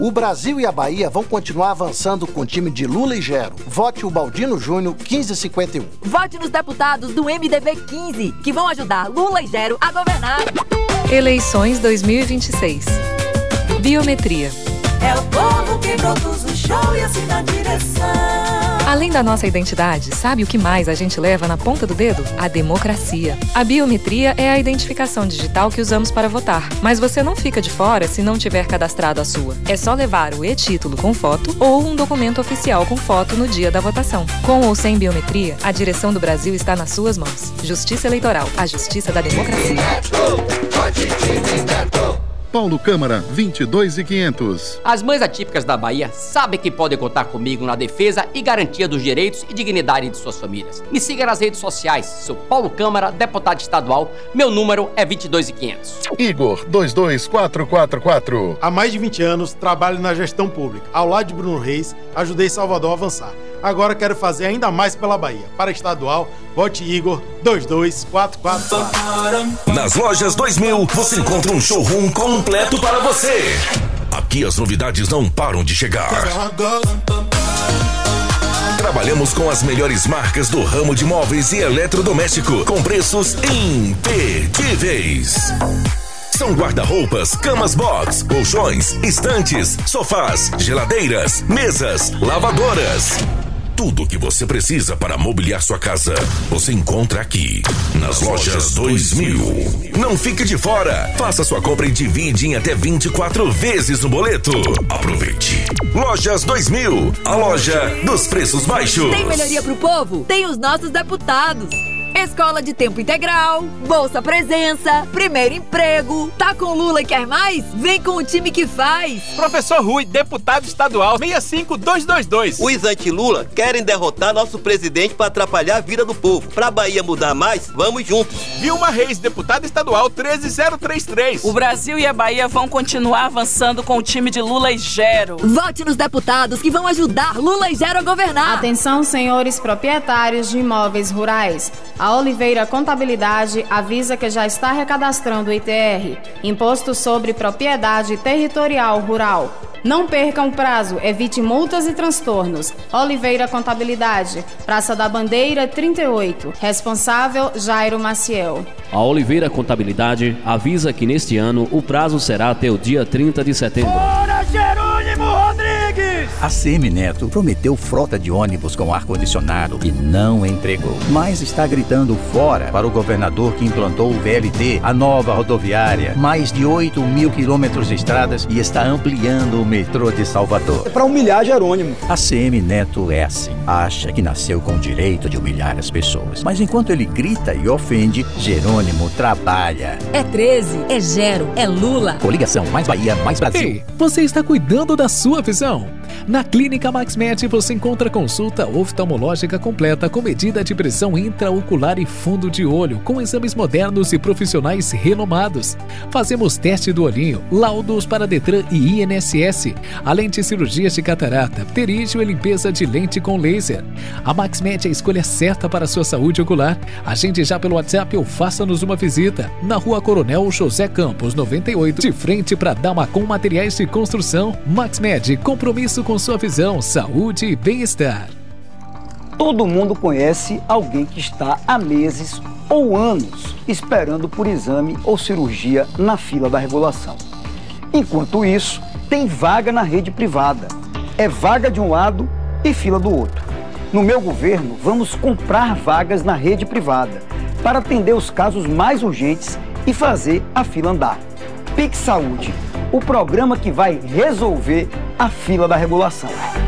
O Brasil e a Bahia vão continuar avançando com o time de Lula e Gero. Vote o Baldino Júnior 1551. Vote nos deputados do MDB 15, que vão ajudar Lula e Gero a governar. Eleições 2026. Biometria. É o povo que produz o show e assina a direção. Além da nossa identidade, sabe o que mais a gente leva na ponta do dedo? A democracia. A biometria é a identificação digital que usamos para votar. Mas você não fica de fora se não tiver cadastrado a sua. É só levar o e-título com foto ou um documento oficial com foto no dia da votação. Com ou sem biometria, a direção do Brasil está nas suas mãos. Justiça Eleitoral, a justiça da democracia. Paulo Câmara, 22.500. As mães atípicas da Bahia sabem que podem contar comigo na defesa e garantia dos direitos e dignidade de suas famílias. Me siga nas redes sociais, sou Paulo Câmara, deputado estadual, meu número é 22.500. Igor, 22444. Há mais de 20 anos, trabalho na gestão pública. Ao lado de Bruno Reis, ajudei Salvador a avançar. Agora quero fazer ainda mais pela Bahia. Para estadual, vote Igor 22444. Nas lojas 2000, você encontra um showroom completo para você. Aqui as novidades não param de chegar. Trabalhamos com as melhores marcas do ramo de móveis e eletrodoméstico, com preços imperdíveis. São guarda-roupas, camas box, colchões, estantes, sofás, geladeiras, mesas, lavadoras. Tudo o que você precisa para mobiliar sua casa, você encontra aqui, nas lojas 2000. Não fique de fora. Faça sua compra e divide em até 24 vezes no boleto. Aproveite. Lojas 2000, a loja dos preços baixos. Tem melhoria pro povo? Tem os nossos deputados. Escola de tempo integral, Bolsa Presença, primeiro emprego. Tá com Lula e quer mais? Vem com o time que faz. Professor Rui, deputado estadual 65222. Os anti-Lula querem derrotar nosso presidente para atrapalhar a vida do povo. Pra Bahia mudar mais, vamos juntos. Vilma Reis, deputada estadual 13033. O Brasil e a Bahia vão continuar avançando com o time de Lula e Gero. Vote nos deputados que vão ajudar Lula e Gero a governar. Atenção, senhores proprietários de imóveis rurais. A Oliveira Contabilidade avisa que já está recadastrando o ITR, Imposto sobre Propriedade Territorial Rural. Não percam o prazo, evite multas e transtornos. Oliveira Contabilidade, Praça da Bandeira 38. Responsável, Jairo Maciel. A Oliveira Contabilidade avisa que neste ano o prazo será até o dia 30 de setembro. Bora, Jerônimo Rodrigues! A Semineto prometeu frota de ônibus com ar-condicionado e não entregou. Mas está gritando fora para o governador que implantou o VLT, a nova rodoviária, mais de 8.000 quilômetros de estradas e está ampliando o metrô de Salvador. É para humilhar Jerônimo. A Semineto é assim. Acha que nasceu com o direito de humilhar as pessoas. Mas enquanto ele grita e ofende, Jerônimo trabalha. É 13, é Gero, é Lula. Coligação Mais Bahia, Mais Brasil. Ei, você está cuidando da sua visão? Na Clínica MaxMed você encontra consulta oftalmológica completa com medida de pressão intraocular e fundo de olho, com exames modernos e profissionais renomados. Fazemos teste do olhinho, laudos para Detran e INSS, além de cirurgias de catarata, pterígio e limpeza de lente com laser. A MaxMed é a escolha certa para a sua saúde ocular. Agende já pelo WhatsApp ou faça-nos uma visita. Na Rua Coronel José Campos, 98, de frente para Damacom Materiais de Construção. MaxMed, compromisso com sua visão, saúde e bem-estar. Todo mundo conhece alguém que está há meses ou anos esperando por exame ou cirurgia na fila da regulação. Enquanto isso, tem vaga na rede privada. É vaga de um lado e fila do outro. No meu governo, vamos comprar vagas na rede privada para atender os casos mais urgentes e fazer a fila andar. Pix Saúde, o programa que vai resolver a fila da regulação.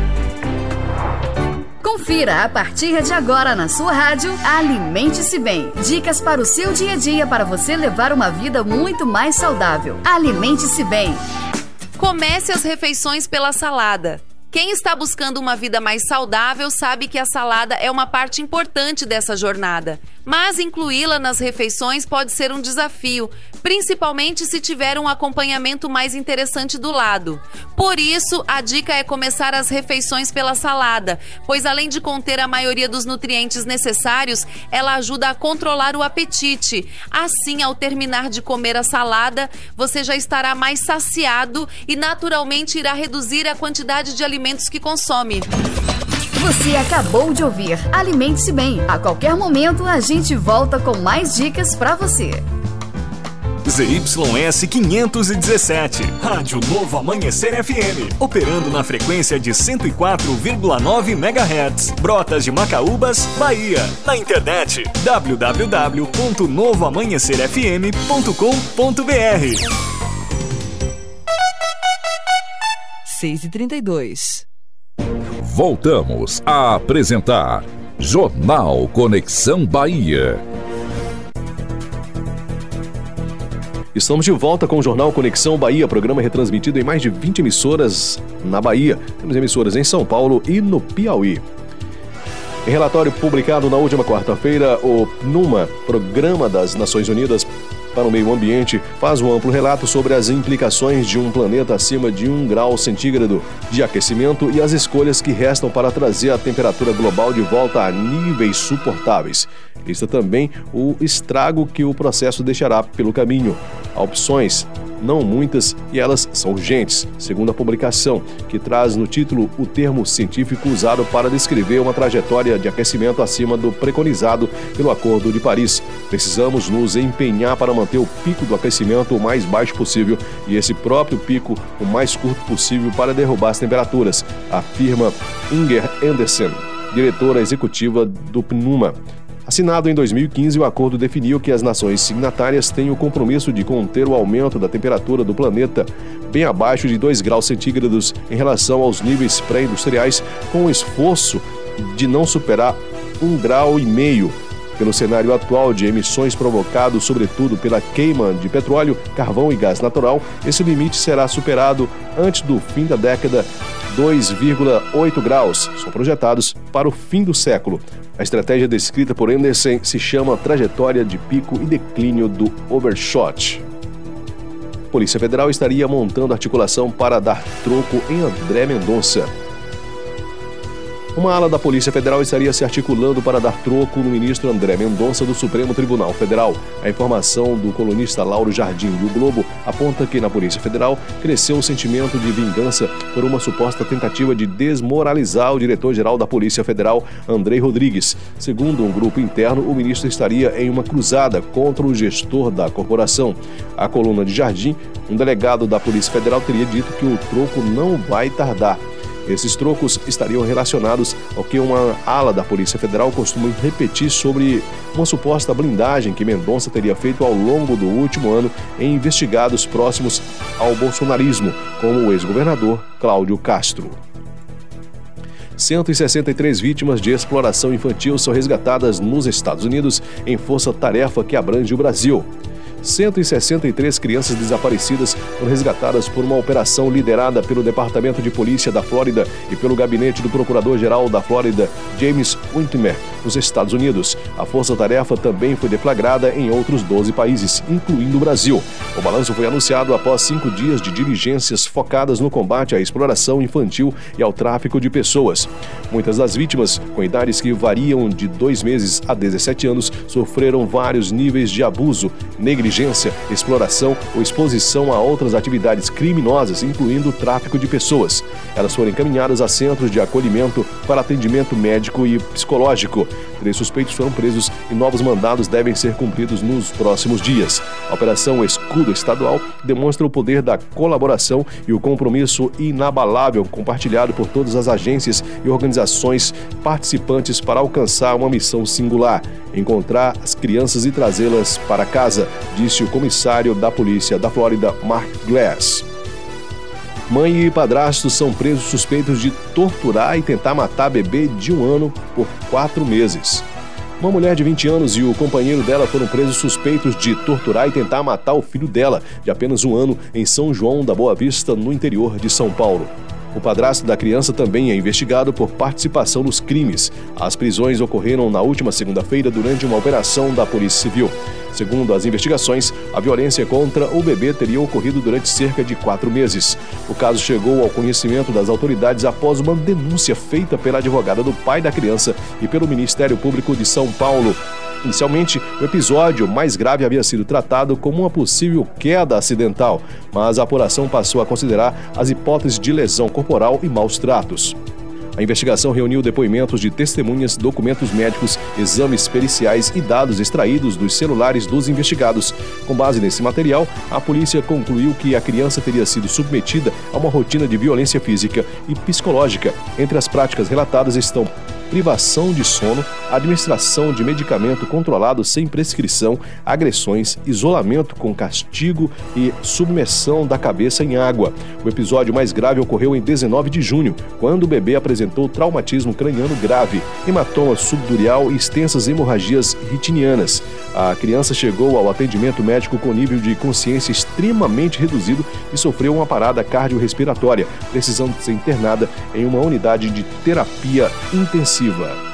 Confira a partir de agora na sua rádio Alimente-se Bem. Dicas para o seu dia a dia para você levar uma vida muito mais saudável. Alimente-se Bem. Comece as refeições pela salada. Quem está buscando uma vida mais saudável sabe que a salada é uma parte importante dessa jornada. mas incluí-la nas refeições pode ser um desafio, principalmente se tiver um acompanhamento mais interessante do lado. Por isso, a dica é começar as refeições pela salada, pois além de conter a maioria dos nutrientes necessários, ela ajuda a controlar o apetite. Assim, ao terminar de comer a salada, você já estará mais saciado e naturalmente irá reduzir a quantidade de alimentos que consome. Você acabou de ouvir Alimente-se Bem. A qualquer momento a gente volta com mais dicas pra você. ZYS 517, Rádio Novo Amanhecer FM, operando na frequência de 104,9 MHz, Brotas de Macaúbas, Bahia. Na internet, www.novoamanhecerfm.com.br. 6h32. Voltamos a apresentar Jornal Conexão Bahia. Estamos de volta com o Jornal Conexão Bahia, programa retransmitido em mais de 20 emissoras na Bahia. Temos emissoras em São Paulo e no Piauí. Em relatório publicado na última quarta-feira, o PNUMA, Programa das Nações Unidas para o Meio Ambiente, faz um amplo relato sobre as implicações de um planeta acima de 1 grau centígrado de aquecimento e as escolhas que restam para trazer a temperatura global de volta a níveis suportáveis. Lista também o estrago que o processo deixará pelo caminho. Há opções, não muitas, e elas são urgentes, segundo a publicação, que traz no título o termo científico usado para descrever uma trajetória de aquecimento acima do preconizado pelo Acordo de Paris. Precisamos nos empenhar para manter o pico do aquecimento o mais baixo possível e esse próprio pico o mais curto possível para derrubar as temperaturas, afirma Inger Andersen, diretora executiva do PNUMA. Assinado em 2015, o acordo definiu que as nações signatárias têm o compromisso de conter o aumento da temperatura do planeta bem abaixo de 2 graus centígrados em relação aos níveis pré-industriais, com o esforço de não superar 1,5 grau. Pelo cenário atual de emissões provocado sobretudo pela queima de petróleo, carvão e gás natural, esse limite será superado antes do fim da década. 2,8 graus são projetados para o fim do século. A estratégia descrita por Andersen se chama Trajetória de Pico e Declínio do Overshot. A Polícia Federal estaria montando articulação para dar troco em André Mendonça. Uma ala da Polícia Federal estaria se articulando para dar troco no ministro André Mendonça do Supremo Tribunal Federal. A informação do colunista Lauro Jardim do Globo aponta que na Polícia Federal cresceu o sentimento de vingança por uma suposta tentativa de desmoralizar o diretor-geral da Polícia Federal, Andrei Rodrigues. Segundo um grupo interno, o ministro estaria em uma cruzada contra o gestor da corporação. A coluna de Jardim, um delegado da Polícia Federal, teria dito que o troco não vai tardar. Esses trocos estariam relacionados ao que uma ala da Polícia Federal costuma repetir sobre uma suposta blindagem que Mendonça teria feito ao longo do último ano em investigados próximos ao bolsonarismo, como o ex-governador Cláudio Castro. 163 vítimas de exploração infantil são resgatadas nos Estados Unidos em força-tarefa que abrange o Brasil. 163 crianças desaparecidas foram resgatadas por uma operação liderada pelo Departamento de Polícia da Flórida e pelo gabinete do Procurador-Geral da Flórida, James Whitmer, nos Estados Unidos. A força-tarefa também foi deflagrada em outros 12 países, incluindo o Brasil. O balanço foi anunciado após 5 dias de diligências focadas no combate à exploração infantil e ao tráfico de pessoas. Muitas das vítimas, com idades que variam de 2 meses a 17 anos, sofreram vários níveis de abuso, negligência, exploração ou exposição a outras atividades criminosas, incluindo o tráfico de pessoas. Elas foram encaminhadas a centros de acolhimento para atendimento médico e psicológico. 3 suspeitos foram presos e novos mandados devem ser cumpridos nos próximos dias. A Operação Escudo Estadual demonstra o poder da colaboração e o compromisso inabalável compartilhado por todas as agências e organizações participantes para alcançar uma missão singular: encontrar as crianças e trazê-las para casa, disse o comissário da polícia da Flórida, Mark Glass. Mãe e padrasto são presos suspeitos de torturar e tentar matar bebê de 1 ano por 4 meses. Uma mulher de 20 anos e o companheiro dela foram presos suspeitos de torturar e tentar matar o filho dela, de apenas 1 ano, em São João da Boa Vista, no interior de São Paulo. O padrasto da criança também é investigado por participação nos crimes. As prisões ocorreram na última segunda-feira durante uma operação da Polícia Civil. Segundo as investigações, a violência contra o bebê teria ocorrido durante cerca de 4 meses. O caso chegou ao conhecimento das autoridades após uma denúncia feita pela advogada do pai da criança e pelo Ministério Público de São Paulo. Inicialmente, o episódio mais grave havia sido tratado como uma possível queda acidental, mas a apuração passou a considerar as hipóteses de lesão corporal e maus tratos. A investigação reuniu depoimentos de testemunhas, documentos médicos, exames periciais e dados extraídos dos celulares dos investigados. Com base nesse material, a polícia concluiu que a criança teria sido submetida a uma rotina de violência física e psicológica. Entre as práticas relatadas estão privação de sono, administração de medicamento controlado sem prescrição, agressões, isolamento com castigo e submersão da cabeça em água. O episódio mais grave ocorreu em 19 de junho, quando o bebê apresentou traumatismo craniano grave, hematoma subdurial e extensas hemorragias retinianas. A criança chegou ao atendimento médico com nível de consciência extremamente reduzido e sofreu uma parada cardiorrespiratória, precisando ser internada em uma unidade de terapia intensiva.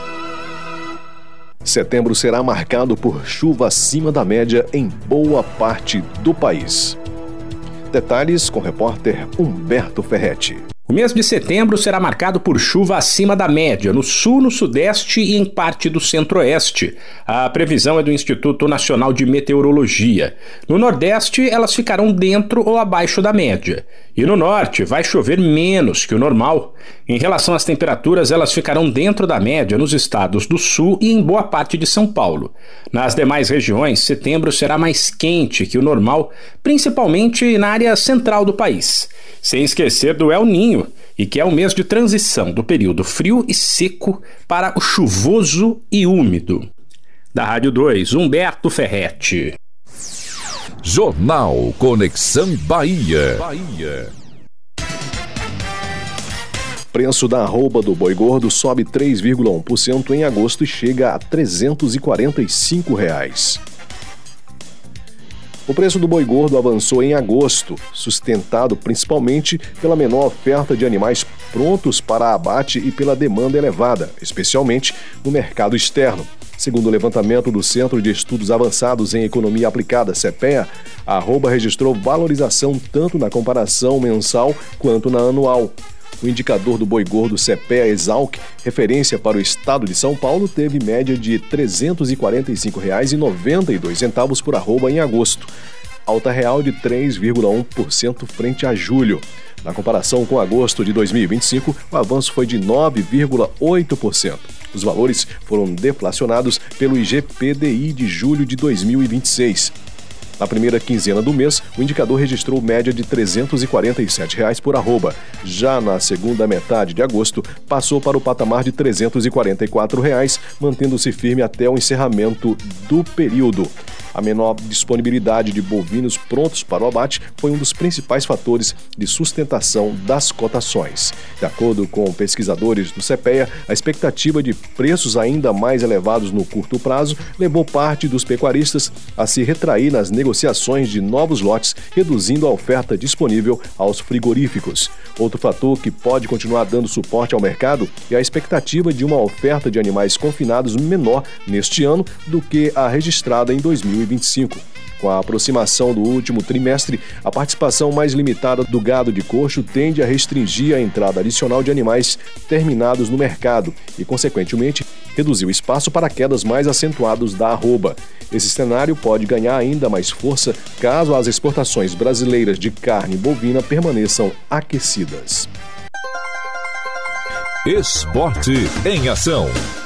Setembro será marcado por chuva acima da média em boa parte do país. Detalhes com o repórter Humberto Ferretti. O mês de setembro será marcado por chuva acima da média, no sul, no sudeste e em parte do centro-oeste. A previsão é do Instituto Nacional de Meteorologia. No nordeste, elas ficarão dentro ou abaixo da média. E no norte, vai chover menos que o normal. Em relação às temperaturas, elas ficarão dentro da média nos estados do sul e em boa parte de São Paulo. Nas demais regiões, setembro será mais quente que o normal, principalmente na área central do país. Sem esquecer do El Niño, e que é o mês de transição do período frio e seco para o chuvoso e úmido. Da Rádio 2, Humberto Ferretti. Jornal Conexão Bahia. Preço da arroba do boi gordo sobe 3,1% em agosto e chega a R$ 345. O preço do boi gordo avançou em agosto, sustentado principalmente pela menor oferta de animais prontos para abate e pela demanda elevada, especialmente no mercado externo. Segundo o levantamento do Centro de Estudos Avançados em Economia Aplicada, CEPEA, a arroba registrou valorização tanto na comparação mensal quanto na anual. O indicador do boi gordo CEPEA-Exalc, referência para o estado de São Paulo, teve média de R$ 345,92 por arroba em agosto, alta real de 3,1% frente a julho. Na comparação com agosto de 2025, o avanço foi de 9,8%. Os valores foram deflacionados pelo IGPDI de julho de 2026. Na primeira quinzena do mês, o indicador registrou média de R$ 347 por arroba. Já na segunda metade de agosto, passou para o patamar de R$ 344, mantendo-se firme até o encerramento do período. A menor disponibilidade de bovinos prontos para o abate foi um dos principais fatores de sustentação das cotações. De acordo com pesquisadores do CEPEA, a expectativa de preços ainda mais elevados no curto prazo levou parte dos pecuaristas a se retrair nas negociações de novos lotes, reduzindo a oferta disponível aos frigoríficos. Outro fator que pode continuar dando suporte ao mercado é a expectativa de uma oferta de animais confinados menor neste ano do que a registrada em 2025. Com a aproximação do último trimestre, a participação mais limitada do gado de coxo tende a restringir a entrada adicional de animais terminados no mercado e, consequentemente, reduzir o espaço para quedas mais acentuadas da arroba. Esse cenário pode ganhar ainda mais força caso as exportações brasileiras de carne bovina permaneçam aquecidas. Esporte em ação.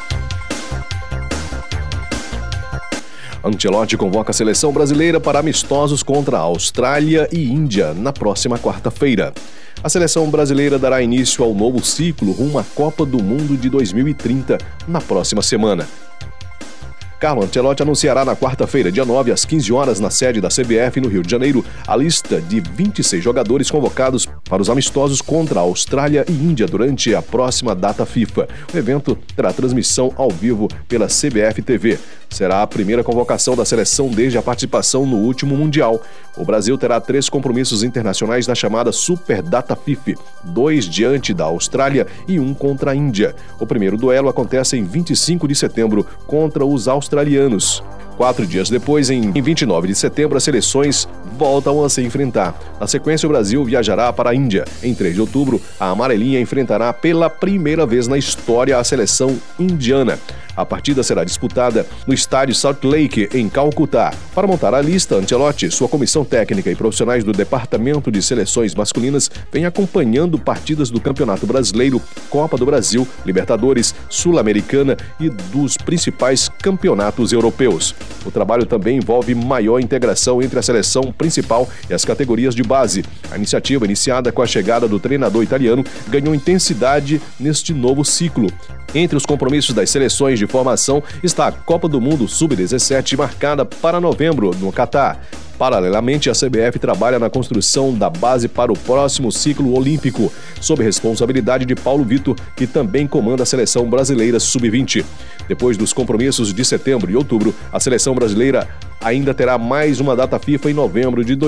Ancelotti convoca a seleção brasileira para amistosos contra a Austrália e Índia na próxima quarta-feira. A seleção brasileira dará início ao novo ciclo rumo à Copa do Mundo de 2030 na próxima semana. Carlo Ancelotti anunciará na quarta-feira, dia 9, às 15 horas, na sede da CBF no Rio de Janeiro, a lista de 26 jogadores convocados para os amistosos contra a Austrália e Índia durante a próxima data FIFA. O evento terá transmissão ao vivo pela CBF TV. será a primeira convocação da seleção desde a participação no último Mundial. O Brasil terá 3 compromissos internacionais na chamada Super Data FIFA, 2 diante da Austrália e 1 contra a Índia. O primeiro duelo acontece em 25 de setembro contra os australianos. 4 dias depois, em 29 de setembro, as seleções voltam a se enfrentar. Na sequência, o Brasil viajará para a Índia. Em 3 de outubro, a amarelinha enfrentará pela primeira vez na história a seleção indiana. A partida será disputada no estádio Salt Lake, em Calcutá. Para montar a lista, Ancelotti, sua comissão técnica e profissionais do Departamento de Seleções Masculinas vêm acompanhando partidas do Campeonato Brasileiro, Copa do Brasil, Libertadores, Sul-Americana e dos principais campeonatos europeus. O trabalho também envolve maior integração entre a seleção principal e as categorias de base. A iniciativa, iniciada com a chegada do treinador italiano, ganhou intensidade neste novo ciclo. Entre os compromissos das seleções de formação está a Copa do Mundo Sub-17, marcada para novembro, no Catar. Paralelamente, a CBF trabalha na construção da base para o próximo ciclo olímpico, sob responsabilidade de Paulo Vitor, que também comanda a seleção brasileira Sub-20. Depois dos compromissos de setembro e outubro, a seleção brasileira ainda terá mais uma data FIFA em novembro de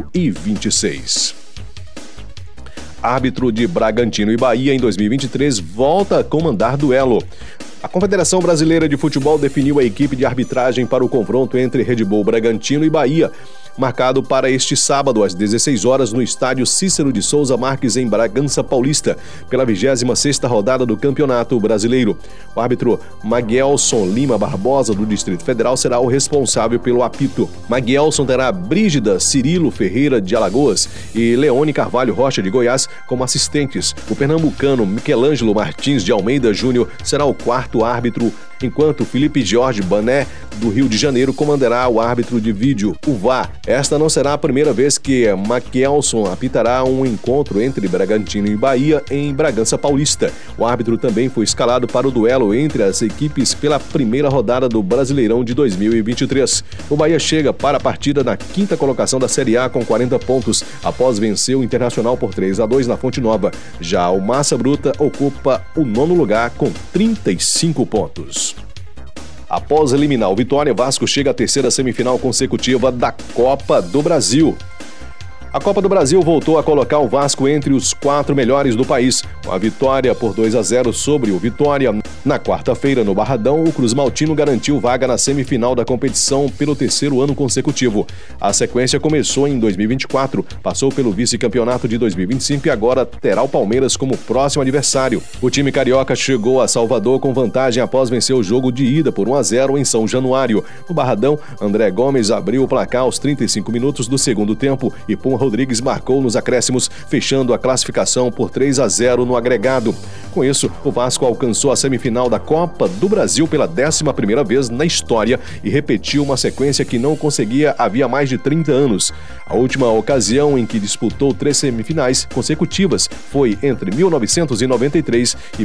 2026. Árbitro de Bragantino e Bahia em 2023 volta a comandar duelo. A Confederação Brasileira de Futebol definiu a equipe de arbitragem para o confronto entre Red Bull Bragantino e Bahia, marcado para este sábado às 16 horas no estádio Cícero de Souza Marques, em Bragança Paulista, pela 26ª rodada do Campeonato Brasileiro. O árbitro Maguelson Lima Barbosa, do Distrito Federal, será o responsável pelo apito. Maguelson terá Brígida Cirilo Ferreira, de Alagoas, e Leone Carvalho Rocha, de Goiás, como assistentes. O pernambucano Michelangelo Martins de Almeida Júnior será o 4º árbitro, enquanto Felipe Jorge Bané, do Rio de Janeiro, comandará o árbitro de vídeo, o VAR. Esta não será a primeira vez que Maquielson apitará um encontro entre Bragantino e Bahia em Bragança Paulista. O árbitro também foi escalado para o duelo entre as equipes pela primeira rodada do Brasileirão de 2023. O Bahia chega para a partida na 5ª colocação da Série A com 40 pontos, após vencer o Internacional por 3-2 na Fonte Nova. Já o Massa Bruta ocupa o 9º lugar com 35 pontos. Após eliminar o Vitória, Vasco chega à 3ª semifinal consecutiva da Copa do Brasil. A Copa do Brasil voltou a colocar o Vasco entre os 4 melhores do país. Com a vitória por 2-0 sobre o Vitória, na quarta-feira no Barradão, o Cruz Maltino garantiu vaga na semifinal da competição pelo 3º ano consecutivo. A sequência começou em 2024, passou pelo vice-campeonato de 2025 e agora terá o Palmeiras como próximo adversário. O time carioca chegou a Salvador com vantagem após vencer o jogo de ida por 1-0 em São Januário. No Barradão, André Gomes abriu o placar aos 35 minutos do segundo tempo e Pum Rodrigues marcou nos acréscimos, fechando a classificação por 3-0 no agregado. Com isso, o Vasco alcançou a semifinal da Copa do Brasil pela 11ª vez na história e repetiu uma sequência que não conseguia havia mais de 30 anos. A última ocasião em que disputou 3 semifinais consecutivas foi entre 1993 e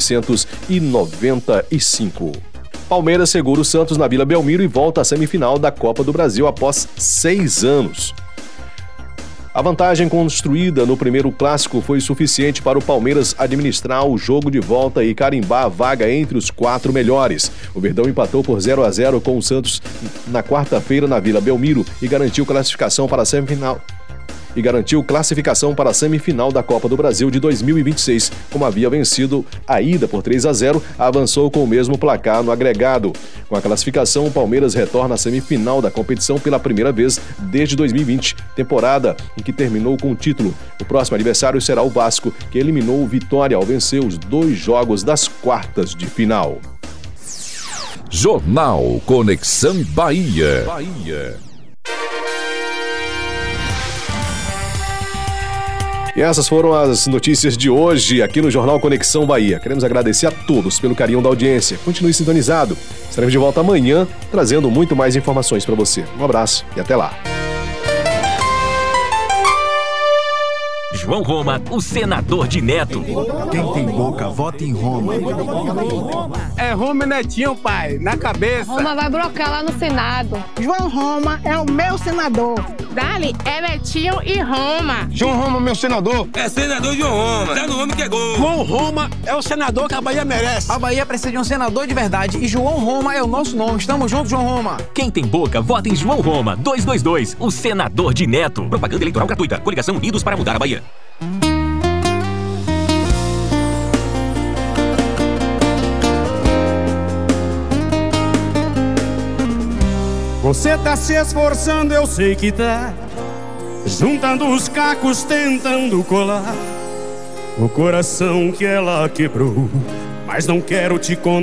1995. Palmeiras segura o Santos na Vila Belmiro e volta à semifinal da Copa do Brasil após 6 anos. A vantagem construída no primeiro clássico foi suficiente para o Palmeiras administrar o jogo de volta e carimbar a vaga entre os 4 melhores. O Verdão empatou por 0-0 com o Santos na quarta-feira na Vila Belmiro e garantiu classificação para a semifinal. Para a semifinal da Copa do Brasil de 2026. Como havia vencido a ida por 3-0, avançou com o mesmo placar no agregado. Com a classificação, o Palmeiras retorna à semifinal da competição pela primeira vez desde 2020, temporada em que terminou com o título. O próximo adversário será o Vasco, que eliminou o Vitória ao vencer os 2 jogos das quartas de final. Jornal Conexão Bahia. E essas foram as notícias de hoje aqui no Jornal Conexão Bahia. Queremos agradecer a todos pelo carinho da audiência. Continue sintonizado. Estaremos de volta amanhã, trazendo muito mais informações para você. Um abraço e até lá. João Roma, o senador de Neto. Quem tem boca, vota em Roma. É Roma e Netinho, pai, na cabeça. Roma vai brocar lá no Senado. João Roma é o meu senador. Dali é Netinho e Roma. João Roma, meu senador. É senador João Roma. Tá no homem que é gol. João Roma é o senador que a Bahia merece. A Bahia precisa de um senador de verdade e João Roma é o nosso nome. Estamos juntos, João Roma. Quem tem boca, vota em João Roma. 222, o senador de Neto. Propaganda eleitoral gratuita. Coligação Unidos para mudar a Bahia. Você tá se esforçando, eu sei que tá, juntando os cacos, tentando colar o coração que ela quebrou. Mas não quero te contar.